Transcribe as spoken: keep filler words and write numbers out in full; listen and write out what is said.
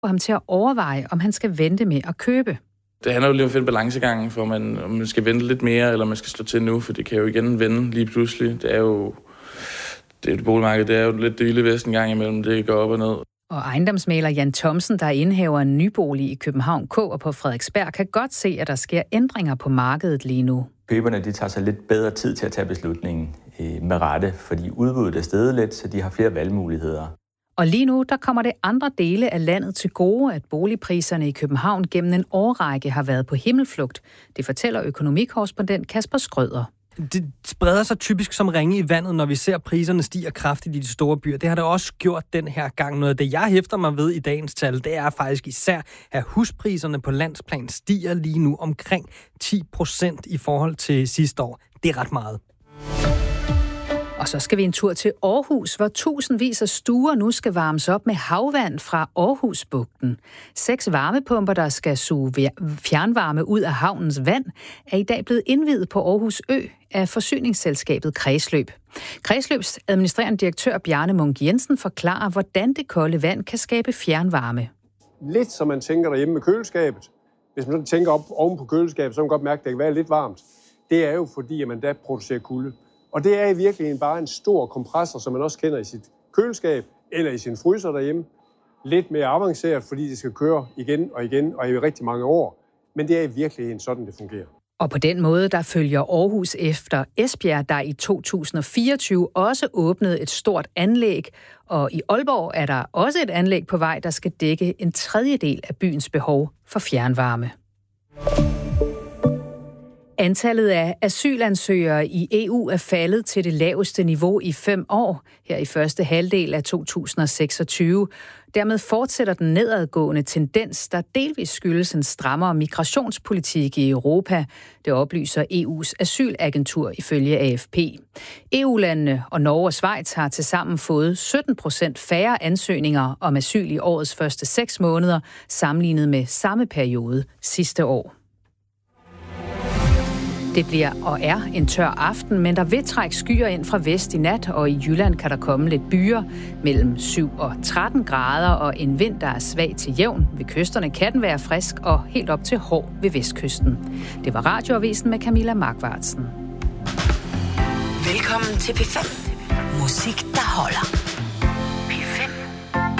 ham til at overveje, om han skal vente med at købe. Det handler jo lige om at finde balancegangen, for man, om man skal vente lidt mere, eller man skal slå til nu, for det kan jo igen vende lige pludselig. Det er jo det, det boligmarked, det er jo lidt det vilde vesten gang imellem, det går op og ned. Og ejendomsmægler Jan Thomsen, der indhæver en nybolig i København K og på Frederiksberg, kan godt se, at der sker ændringer på markedet lige nu. Køberne de tager sig lidt bedre tid til at tage beslutningen øh, med rette, fordi udbuddet er steget lidt, så de har flere valgmuligheder. Og lige nu, der kommer det andre dele af landet til gode, at boligpriserne i København gennem en årrække har været på himmelflugt. Det fortæller økonomikorrespondent Kasper Skrøder. Det spreder sig typisk som ringe i vandet, når vi ser priserne stiger kraftigt i de store byer. Det har det også gjort den her gang. Noget af det, jeg hæfter mig ved i dagens tal, det er faktisk især, at huspriserne på landsplan stiger lige nu omkring ti procent i forhold til sidste år. Det er ret meget. Og så skal vi en tur til Aarhus, hvor tusindvis af stuer nu skal varmes op med havvand fra Aarhusbugten. Seks varmepumper, der skal suge fjernvarme ud af havnens vand, er i dag blevet indviet på Aarhus Ø af forsyningsselskabet Kredsløb. Kredsløbs administrerende direktør Bjarne Munk Jensen forklarer, hvordan det kolde vand kan skabe fjernvarme. Lidt som man tænker derhjemme med køleskabet. Hvis man tænker op oven på køleskabet, så kan man godt mærke, at det kan være lidt varmt. Det er jo fordi, at man da producerer kulde. Og det er i virkeligheden bare en stor kompressor, som man også kender i sit køleskab eller i sin fryser derhjemme. Lidt mere avanceret, fordi det skal køre igen og igen og i rigtig mange år. Men det er i virkeligheden sådan, det fungerer. Og på den måde, der følger Aarhus efter Esbjerg, der i to tusind og fireogtyve også åbnede et stort anlæg. Og i Aalborg er der også et anlæg på vej, der skal dække en tredjedel af byens behov for fjernvarme. Antallet af asylansøgere i E U er faldet til det laveste niveau i fem år, her i første halvdel af to tusind og seksogtyve. Dermed fortsætter den nedadgående tendens, der delvis skyldes en strammere migrationspolitik i Europa. Det oplyser E U's asylagentur ifølge A F P. E U-landene og Norge og Schweiz har tilsammen fået sytten procent færre ansøgninger om asyl i årets første seks måneder, sammenlignet med samme periode sidste år. Det bliver og er en tør aften, men der vil trække skyer ind fra vest i nat, og i Jylland kan der komme lidt byer mellem syv og tretten grader, og en vind, der er svag til jævn. Ved kysterne kan den være frisk og helt op til hård ved vestkysten. Det var Radioavisen med Camilla Markvartsen. Velkommen til P fem. Musik, der holder.